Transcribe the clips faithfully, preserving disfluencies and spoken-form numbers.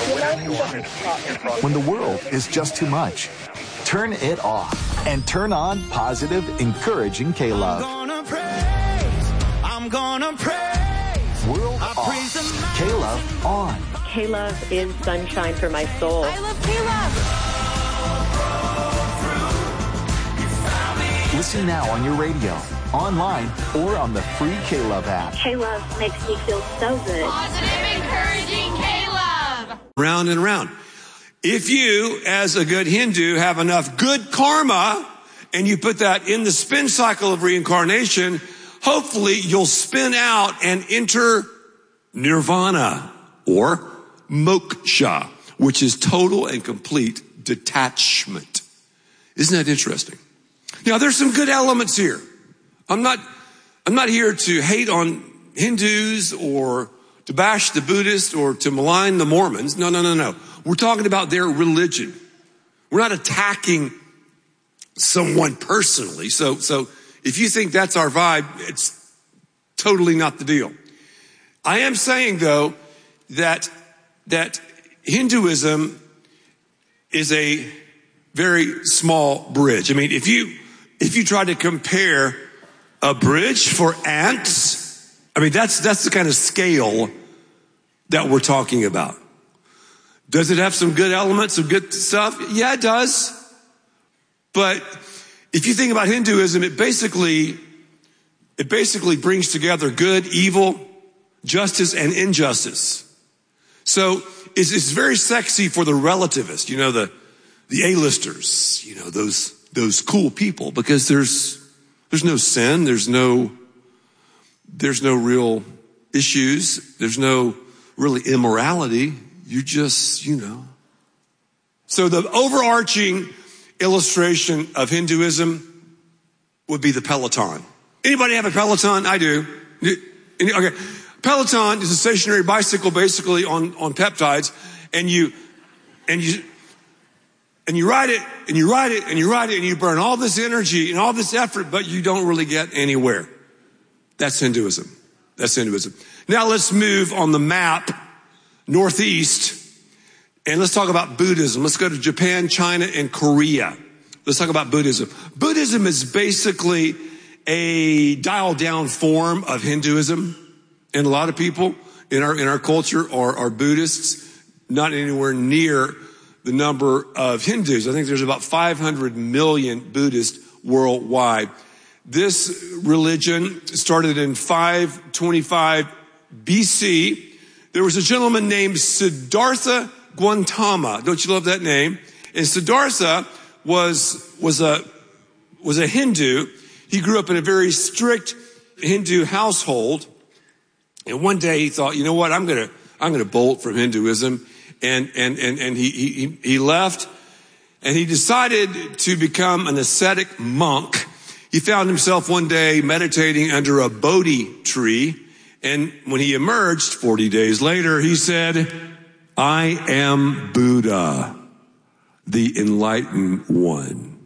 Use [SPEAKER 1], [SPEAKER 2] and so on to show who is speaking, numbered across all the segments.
[SPEAKER 1] When the world is just too much, turn it off and turn on positive, encouraging K-Love.
[SPEAKER 2] I'm gonna praise, I'm gonna praise.
[SPEAKER 1] World off, K-Love on.
[SPEAKER 3] K-Love is sunshine for my soul.
[SPEAKER 4] I love K-Love.
[SPEAKER 1] Listen now on your radio, online, or on the free K-Love app.
[SPEAKER 5] K-Love makes me feel so good.
[SPEAKER 4] Positive, encouraging K-Love.
[SPEAKER 6] Round and round. If you, as a good Hindu, have enough good karma and you put that in the spin cycle of reincarnation, hopefully you'll spin out and enter nirvana or moksha, which is total and complete detachment. Isn't that interesting? Now, there's some good elements here. I'm not, I'm not here to hate on Hindus or to bash the Buddhists or to malign the Mormons. No, no, no, no. We're talking about their religion. We're not attacking someone personally. So, so if you think that's our vibe, it's totally not the deal. I am saying though that, that Hinduism is a very small bridge. I mean, if you, if you try to compare a bridge for ants, I mean, that's, that's the kind of scale that we're talking about. Does it have some good elements, some good stuff? Yeah, it does. But if you think about Hinduism, it basically, it basically brings together good, evil, justice, and injustice. So it's, it's very sexy for the relativist, you know, the, the A-listers, you know, those, those cool people, because there's, there's no sin. There's no, there's no real issues. There's no really immorality. You just, you know. So the overarching illustration of Hinduism would be the Peloton. Anybody have a Peloton? I do. Okay. Peloton is a stationary bicycle basically on, on peptides, and you, and you, and you ride it, and you ride it, and you ride it, and you burn all this energy and all this effort, but you don't really get anywhere. That's Hinduism. That's Hinduism. Now let's move on the map northeast, and let's talk about Buddhism. Let's go to Japan, China, and Korea. Let's talk about Buddhism. Buddhism is basically a dialed down form of Hinduism. And a lot of people in our, in our culture are, are Buddhists, not anywhere near the number of Hindus. I think there's about five hundred million Buddhists worldwide. This religion started in five twenty-five B C. There was a gentleman named Siddhartha Gautama. Don't you love that name? And Siddhartha was, was a, was a Hindu. He grew up in a very strict Hindu household. And one day he thought, you know what, I'm gonna, I'm gonna bolt from Hinduism. And, and, and, and he, he, he left, and he decided to become an ascetic monk. He found himself one day meditating under a Bodhi tree. And when he emerged forty days later, he said, I am Buddha, the enlightened one.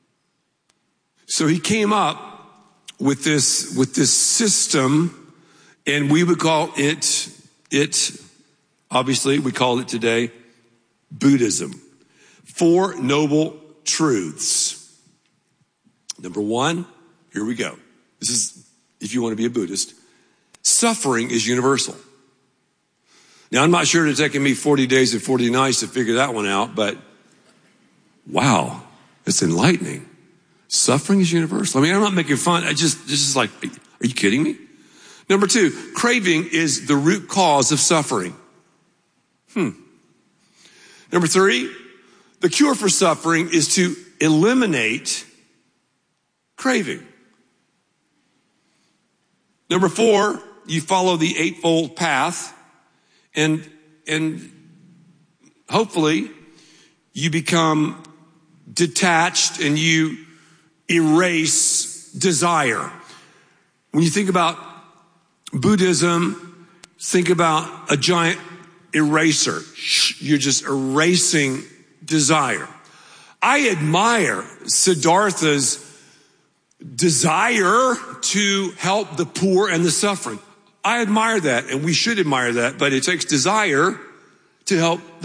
[SPEAKER 6] So he came up with this, with this system, and we would call it, it, obviously we call it today Buddhism. Four noble truths. Number one, here we go. This is, if you want to be a Buddhist, suffering is universal. Now, I'm not sure it's taken me forty days and forty nights to figure that one out, but wow, it's enlightening. Suffering is universal. I mean, I'm not making fun. I just, this is like, are you kidding me? Number two, craving is the root cause of suffering. Hmm. Number three, the cure for suffering is to eliminate craving. Number four, you follow the eightfold path, and, and hopefully you become detached and you erase desire. When you think about Buddhism, think about a giant eraser. You're just erasing desire. I admire Siddhartha's desire to help the poor and the suffering. I admire that, and we should admire that, but it takes desire to help